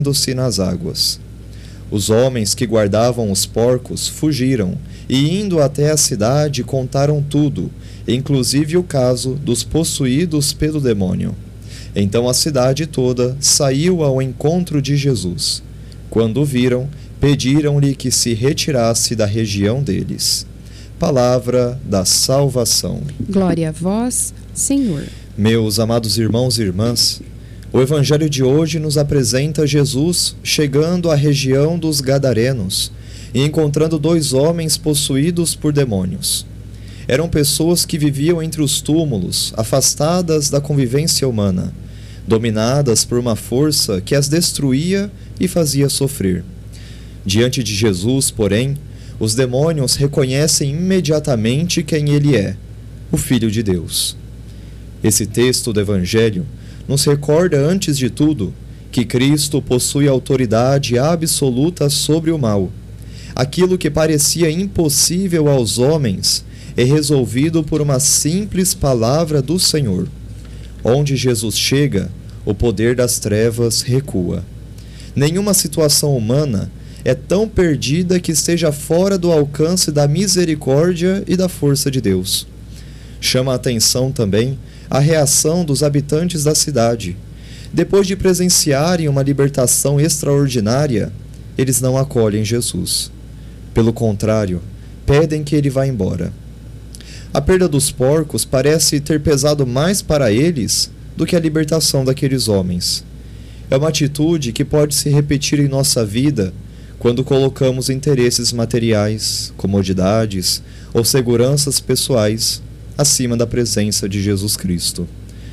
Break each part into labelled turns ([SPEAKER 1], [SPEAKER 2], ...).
[SPEAKER 1] se nas águas. Os homens que guardavam os porcos fugiram e, indo até a cidade, contaram tudo, inclusive o caso dos possuídos pelo demônio. Então a cidade toda saiu ao encontro de Jesus. Quando o viram, pediram-lhe que se retirasse da região deles. Palavra da salvação.
[SPEAKER 2] Glória a vós, Senhor.
[SPEAKER 1] Meus amados irmãos e irmãs, o Evangelho de hoje nos apresenta Jesus chegando à região dos Gadarenos e encontrando dois homens possuídos por demônios. Eram pessoas que viviam entre os túmulos, afastadas da convivência humana, dominadas por uma força que as destruía e fazia sofrer. Diante de Jesus, porém, os demônios reconhecem imediatamente quem ele é, o Filho de Deus. Esse texto do Evangelho nos recorda, antes de tudo, que Cristo possui autoridade absoluta sobre o mal. Aquilo que parecia impossível aos homens é resolvido por uma simples palavra do Senhor. Onde Jesus chega, o poder das trevas recua. Nenhuma situação humana é tão perdida que esteja fora do alcance da misericórdia e da força de Deus. Chama a atenção também a reação dos habitantes da cidade. Depois de presenciarem uma libertação extraordinária, eles não acolhem Jesus. Pelo contrário, pedem que ele vá embora. A perda dos porcos parece ter pesado mais para eles do que a libertação daqueles homens. É uma atitude que pode se repetir em nossa vida quando colocamos interesses materiais, comodidades ou seguranças pessoais acima da presença de Jesus Cristo.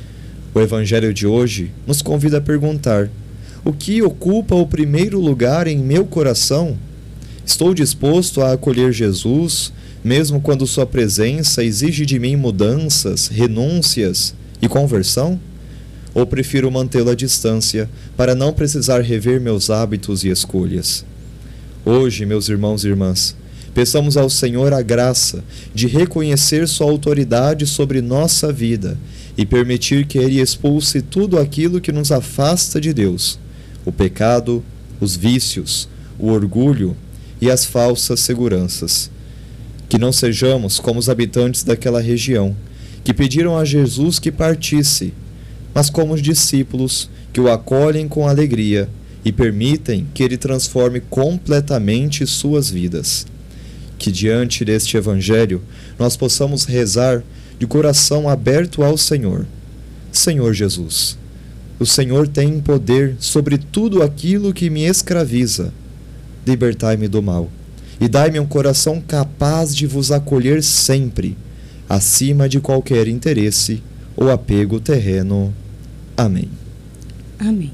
[SPEAKER 1] O Evangelho de hoje nos convida a perguntar: o que ocupa o primeiro lugar em meu coração? Estou disposto a acolher Jesus, mesmo quando sua presença exige de mim mudanças, renúncias e conversão? Ou prefiro mantê-lo à distância para não precisar rever meus hábitos e escolhas? Hoje, meus irmãos e irmãs, peçamos ao Senhor a graça de reconhecer sua autoridade sobre nossa vida e permitir que Ele expulse tudo aquilo que nos afasta de Deus: o pecado, os vícios, o orgulho e as falsas seguranças. Que não sejamos como os habitantes daquela região, que pediram a Jesus que partisse, mas como os discípulos que o acolhem com alegria e permitem que Ele transforme completamente suas vidas. Que diante deste Evangelho nós possamos rezar de coração aberto ao Senhor. Senhor Jesus, o Senhor tem poder sobre tudo aquilo que me escraviza. Libertai-me do mal e dai-me um coração capaz de vos acolher sempre, acima de qualquer interesse ou apego terreno. Amém.
[SPEAKER 2] Amém.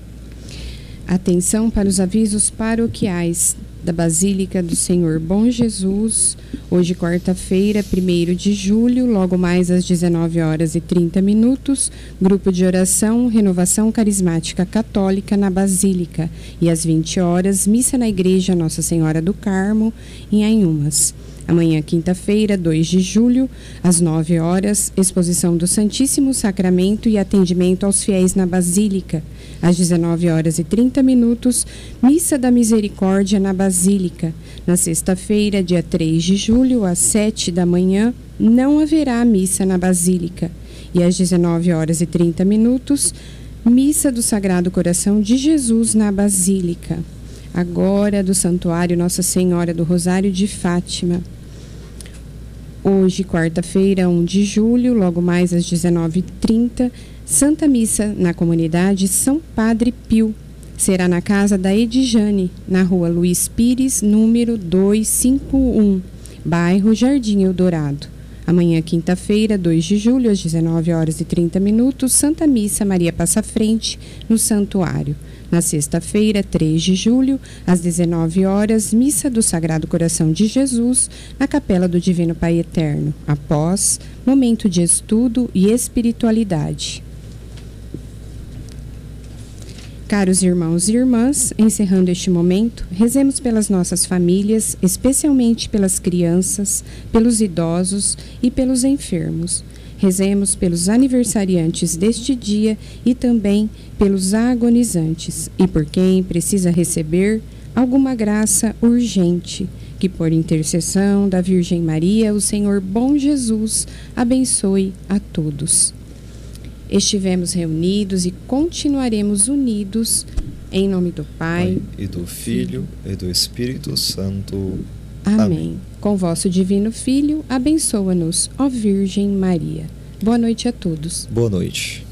[SPEAKER 2] Atenção para os avisos paroquiais da Basílica do Senhor Bom Jesus, hoje quarta-feira, 1º de julho, logo mais às 19h30, grupo de oração Renovação Carismática Católica na Basílica, e às 20h, missa na Igreja Nossa Senhora do Carmo, em Anhumas. Amanhã, quinta-feira, 2 de julho, às 9h, exposição do Santíssimo Sacramento e atendimento aos fiéis na Basílica. Às 19h30, Missa da Misericórdia na Basílica. Na sexta-feira, dia 3 de julho, às 7h, não haverá missa na Basílica. E às 19h30, Missa do Sagrado Coração de Jesus na Basílica. Agora, do Santuário Nossa Senhora do Rosário de Fátima. Hoje, quarta-feira, 1 de julho, logo mais às 19h30, Santa Missa na comunidade São Padre Pio. Será na casa da Edjane, na rua Luiz Pires, número 251, bairro Jardim Eldorado. Amanhã, quinta-feira, 2 de julho, às 19h30, Santa Missa Maria Passa Frente, no Santuário. Na sexta-feira, 3 de julho, às 19h, Missa do Sagrado Coração de Jesus, na Capela do Divino Pai Eterno, após momento de estudo e espiritualidade. Caros irmãos e irmãs, encerrando este momento, rezemos pelas nossas famílias, especialmente pelas crianças, pelos idosos e pelos enfermos. Rezemos pelos aniversariantes deste dia e também pelos agonizantes e por quem precisa receber alguma graça urgente. Que por intercessão da Virgem Maria, o Senhor bom Jesus abençoe a todos. Estivemos reunidos e continuaremos unidos em nome do Pai,
[SPEAKER 1] e do Filho e do Espírito Santo.
[SPEAKER 2] Amém. Com vosso divino Filho, abençoa-nos, ó Virgem Maria. Boa noite a todos.
[SPEAKER 1] Boa noite.